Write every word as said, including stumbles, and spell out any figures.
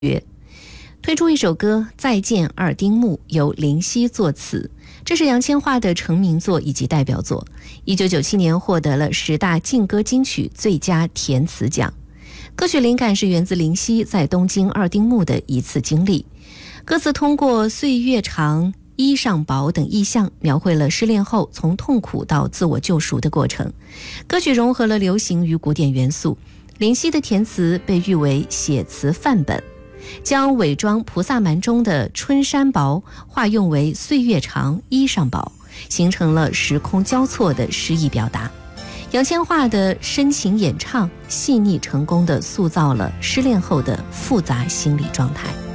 推出一首歌《再见二丁目》，由林夕作词，这是杨千嬅的成名作以及代表作。一九九七年获得了十大劲歌金曲最佳填词奖。歌曲灵感是源自林夕在东京二丁目的一次经历。歌词通过岁月长、衣裳薄等意象，描绘了失恋后从痛苦到自我救赎的过程。歌曲融合了流行与古典元素，林夕的填词被誉为写词范本，将伪装菩萨蛮中的春衫薄化用为岁月长、衣裳薄，形成了时空交错的诗意表达。杨千嬅的深情演唱细腻成功地塑造了失恋后的复杂心理状态。